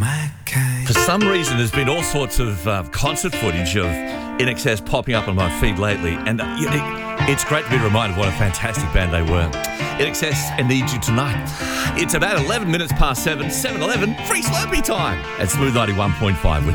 my kind. For some reason, there's been all sorts of concert footage of INXS popping up on my feed lately, and it's great to be reminded of what a fantastic band they were. INXS and Need You Tonight. It's about 11 minutes past 7, 7:11, free Slurpee time at Smooth 91.5 with